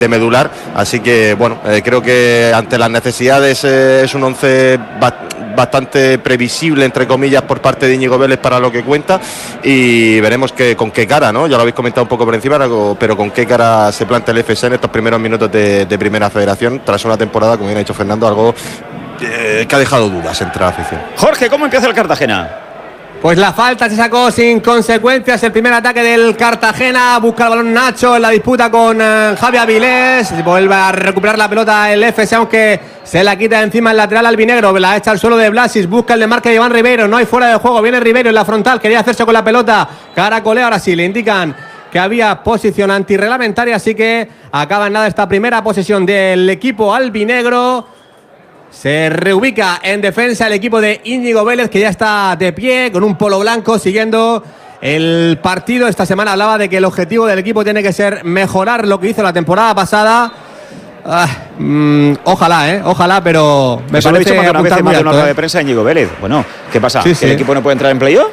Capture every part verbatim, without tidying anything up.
de medular, así que bueno, eh, creo que ante las necesidades eh, es un once ba- bastante previsible, entre comillas, por parte de Íñigo Vélez para lo que cuenta, y veremos que, con qué cara, ¿no? Ya lo habéis comentado un poco por encima, pero con qué cara se plantea el F S en estos primeros minutos de, de Primera Federación, tras una temporada, como bien ha dicho Fernando, algo eh, que ha dejado dudas entre la afición. Jorge, ¿cómo empieza el Cartagena? Pues la falta se sacó sin consecuencias. El primer ataque del Cartagena. Busca el balón Nacho en la disputa con uh, Javi Avilés. Vuelve a recuperar la pelota el F S, aunque se la quita encima el lateral albinegro. La echa al suelo de Blasis. Busca el de marca de Iván Ribeiro. No hay fuera de juego. Viene Ribeiro en la frontal. Quería hacerse con la pelota. Caracolea. Ahora sí le indican que había posición antirreglamentaria. Así que acaba en nada esta primera posesión del equipo albinegro. Se reubica en defensa el equipo de Íñigo Vélez, que ya está de pie con un polo blanco siguiendo el partido. Esta semana hablaba de que el objetivo del equipo tiene que ser mejorar lo que hizo la temporada pasada. Ah, mmm, ojalá, eh, ojalá, pero me Eso parece lo he dicho más de una vez en más de una rueda ¿eh? de prensa de Íñigo Vélez. Bueno, ¿qué pasa? Sí, ¿Que sí. el equipo no puede entrar en playoff?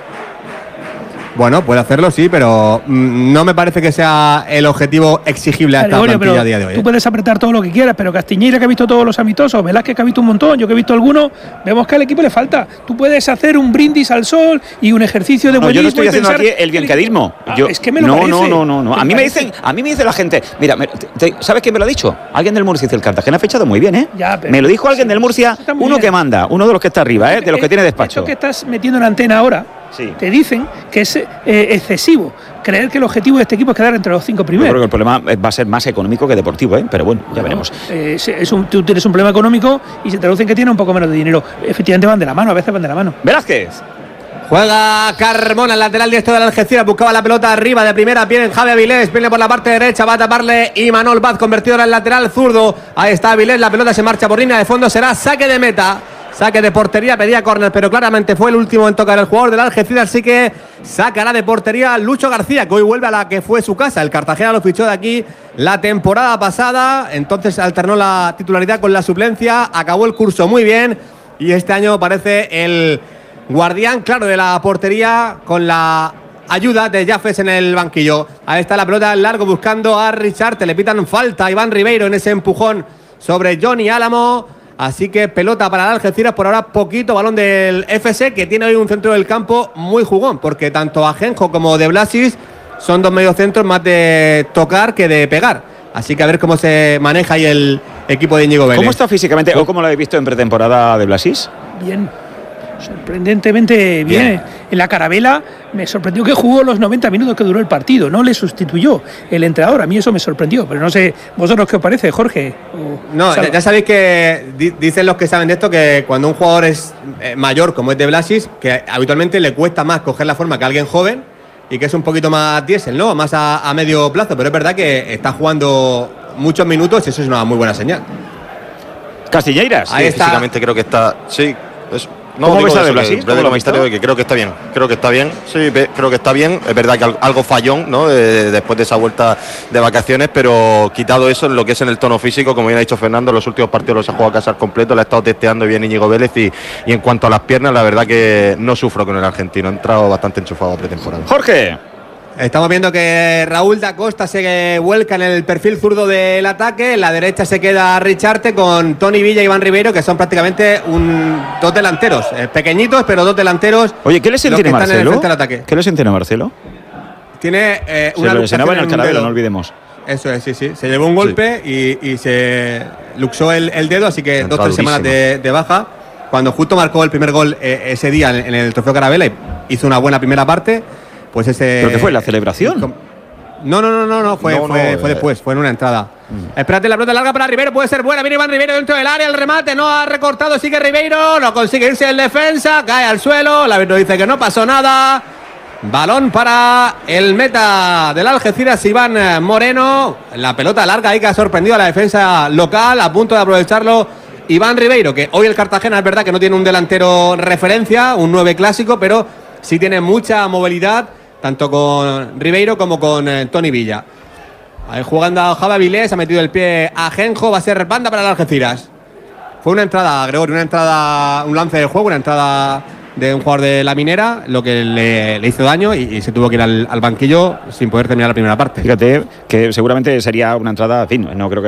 Bueno, puede hacerlo, sí, pero mmm, no me parece que sea el objetivo exigible a esta Gregorio, plantilla a día de hoy. Tú ¿eh? puedes apretar todo lo que quieras, pero Castiñeira, que ha visto todos los amistosos, Velázquez, que ha visto un montón, yo que he visto algunos, vemos que al equipo le falta. Tú puedes hacer un brindis al sol y un ejercicio de No, yo no buenismo estoy y haciendo pensar- aquí el bienquedismo. Ah, Yo, es que me lo no, parece. no, no, no, no. ¿Te A mí me parece? dicen, a mí me dice la gente, mira, me- te- ¿sabes quién me lo ha dicho? Alguien del Murcia dice, el Cartagena ha fechado muy bien, ¿eh? Ya, pero- me lo dijo alguien del Murcia, Está muy uno bien. que manda, uno de los que está arriba, ¿eh? De los que tiene despacho. Esto que estás metiendo en la antena ahora, Sí. te dicen que es eh, excesivo creer que el objetivo de este equipo es quedar entre los cinco Yo primeros. creo que el problema va a ser más económico que deportivo, ¿eh? Pero bueno, ya veremos. Eh, es- es un- tú tienes un problema económico y se traduce en que tiene un poco menos de dinero. Efectivamente van de la mano, a veces van de la mano. Velázquez. Juega Carmona, el lateral diestro de la Algeciras, buscaba la pelota arriba de primera, viene Javi Avilés, viene por la parte derecha, va a taparle Imanol Vaz, convertido en el lateral zurdo. Ahí está Avilés, la pelota se marcha por línea de fondo, será saque de meta. Saque de portería, pedía córner, pero claramente fue el último en tocar el jugador del Algeciras, así que sacará de portería Lucho García, que hoy vuelve a la que fue su casa. El Cartagena lo fichó de aquí la temporada pasada, entonces alternó la titularidad con la suplencia, acabó el curso muy bien y este año parece el guardián, claro, de la portería con la ayuda de Jafes en el banquillo. Ahí está la pelota en largo buscando a Richard, le pitan falta a Iván Ribeiro en ese empujón sobre Johnny Álamo. Así que pelota para el Algeciras, por ahora poquito, balón del F S, que tiene hoy un centro del campo muy jugón, porque tanto Ajenjo como De Blasis son dos mediocentros más de tocar que de pegar. Así que a ver cómo se maneja ahí el equipo de Íñigo Vélez. ¿Cómo está físicamente o cómo lo habéis visto en pretemporada de Blasis? Bien, sorprendentemente bien. Bien. En la Carabela me sorprendió que jugó los noventa minutos que duró el partido, no le sustituyó el entrenador, a mí eso me sorprendió, pero no sé, ¿vosotros qué os parece, Jorge? O No, Salva. ya, ya sabéis que di- dicen los que saben de esto que cuando un jugador es eh, mayor, como es De Blasis, que habitualmente le cuesta más coger la forma que alguien joven y que es un poquito más diésel, ¿no? Más a, a medio plazo, pero es verdad que está jugando muchos minutos y eso es una muy buena señal. Castiñeiras. Ahí Sí, está. físicamente creo que está. Sí, es, no, ¿Cómo digo ves a eso, De que Blasis? breve ¿Cómo lo has comentario visto? de que creo que está bien. Creo que está bien. Sí, ve- creo que está bien. Es verdad que al- algo fallón, ¿no? De- después de esa vuelta de vacaciones, pero quitado eso en lo que es en el tono físico, como bien ha dicho Fernando, los últimos partidos los ha jugado a casa al completo, la ha estado testeando bien Íñigo Vélez y, y en cuanto a las piernas, la verdad que no sufro con el argentino. Ha entrado bastante enchufado a pretemporada. Jorge. Estamos viendo que Raúl da Costa se vuelca en el perfil zurdo del ataque. En la derecha se queda Richarte con Tony Villa y Iván Ribeiro, que son prácticamente un, dos delanteros. eh, pequeñitos, pero dos delanteros. Oye, ¿qué lesión los que tiene están en el Marcelo? frente del ataque. ¿Qué lesión tiene Marcelo? Tiene eh, Se una lo lesionaba en el luxación un Carabela, dedo. no olvidemos. Eso es, sí, sí. Se llevó un golpe y, y se luxó el, el dedo, así que Entra dos o tres semanas de, de baja. Cuando justo marcó el primer gol eh, ese día en, en el Trofeo Carabela y hizo una buena primera parte, pues ese... ¿Pero qué fue, la celebración? No, no, no, no, no, fue, No, fue, no, fue eh. después, fue en una entrada. Espérate, la pelota larga para Ribeiro, puede ser buena, viene Iván Ribeiro dentro del área, el remate, no ha recortado, sigue Ribeiro, no consigue irse el defensa, cae al suelo, el árbitro dice que no pasó nada. Balón para el meta del Algeciras, Iván Moreno. La pelota larga ahí que ha sorprendido a la defensa local, a punto de aprovecharlo Iván Ribeiro, que hoy el Cartagena es verdad que no tiene un delantero referencia, un nueve clásico, pero sí tiene mucha movilidad, tanto con Ribeiro como con eh, Tony Villa. Ahí jugando a Javi Avilés, ha metido el pie a Genjo, va a ser banda para el Algeciras. Fue una entrada, Gregorio, una entrada, un lance de juego, una entrada de un jugador de la Minera, lo que le, le hizo daño y, y se tuvo que ir al, al banquillo sin poder terminar la primera parte. Fíjate que seguramente sería una entrada, en fin, no creo que